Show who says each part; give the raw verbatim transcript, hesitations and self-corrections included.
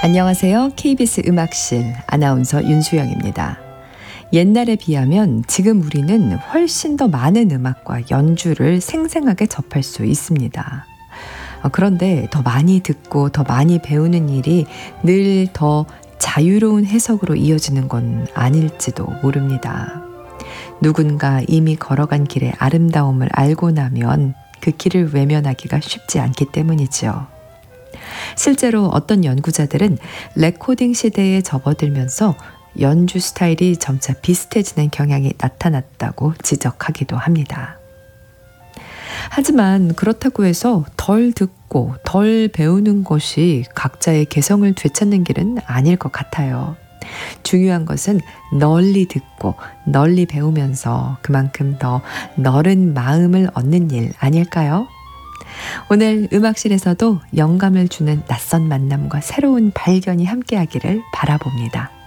Speaker 1: 안녕하세요. 케이비에스 음악실 아나운서 윤수영입니다. 옛날에 비하면 지금 우리는 훨씬 더 많은 음악과 연주를 생생하게 접할 수 있습니다. 그런데 더 많이 듣고 더 많이 배우는 일이 늘 더 자유로운 해석으로 이어지는 건 아닐지도 모릅니다. 누군가 이미 걸어간 길의 아름다움을 알고 나면 그 길을 외면하기가 쉽지 않기 때문이죠. 실제로 어떤 연구자들은 레코딩 시대에 접어들면서 연주 스타일이 점차 비슷해지는 경향이 나타났다고 지적하기도 합니다. 하지만 그렇다고 해서 덜 듣고 덜 배우는 것이 각자의 개성을 되찾는 길은 아닐 것 같아요. 중요한 것은 널리 듣고 널리 배우면서 그만큼 더 넓은 마음을 얻는 일 아닐까요? 오늘 음악실에서도 영감을 주는 낯선 만남과 새로운 발견이 함께하기를 바라봅니다.